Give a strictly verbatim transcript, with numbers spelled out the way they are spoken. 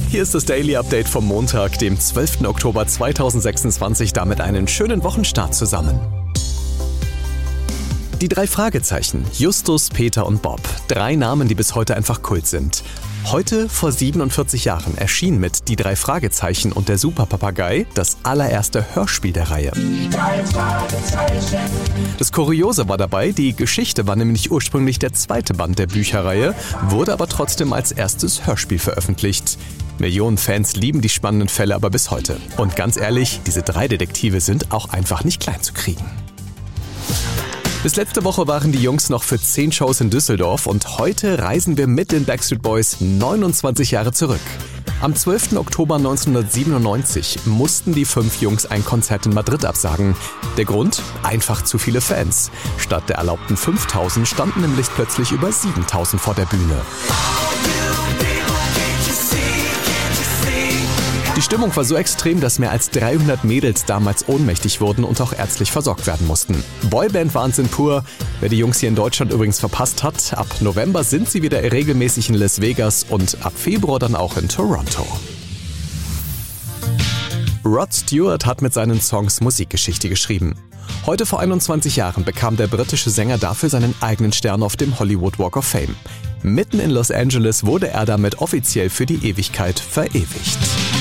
Hier ist das Daily Update vom Montag, dem zwölften Oktober zweitausendsechsundzwanzig, damit einen schönen Wochenstart zusammen. Die drei Fragezeichen, Justus, Peter und Bob. Drei Namen, die bis heute einfach Kult sind. Heute, vor siebenundvierzig Jahren, erschien mit Die drei Fragezeichen und der Superpapagei das allererste Hörspiel der Reihe. Die drei Fragezeichen. Das Kuriose war dabei, die Geschichte war nämlich ursprünglich der zweite Band der Bücherreihe, wurde aber trotzdem als erstes Hörspiel veröffentlicht. Millionen Fans lieben die spannenden Fälle aber bis heute. Und ganz ehrlich, diese drei Detektive sind auch einfach nicht klein zu kriegen. Bis letzte Woche waren die Jungs noch für zehn Shows in Düsseldorf und heute reisen wir mit den Backstreet Boys neunundzwanzig Jahre zurück. Am zwölften Oktober neunzehnhundertsiebenundneunzig mussten die fünf Jungs ein Konzert in Madrid absagen. Der Grund? Einfach zu viele Fans. Statt der erlaubten fünftausend standen nämlich plötzlich über siebentausend vor der Bühne. Die Stimmung war so extrem, dass mehr als dreihundert Mädels damals ohnmächtig wurden und auch ärztlich versorgt werden mussten. Boyband-Wahnsinn pur. Wer die Jungs hier in Deutschland übrigens verpasst hat, ab November sind sie wieder regelmäßig in Las Vegas und ab Februar dann auch in Toronto. Rod Stewart hat mit seinen Songs Musikgeschichte geschrieben. Heute vor einundzwanzig Jahren bekam der britische Sänger dafür seinen eigenen Stern auf dem Hollywood Walk of Fame. Mitten in Los Angeles wurde er damit offiziell für die Ewigkeit verewigt.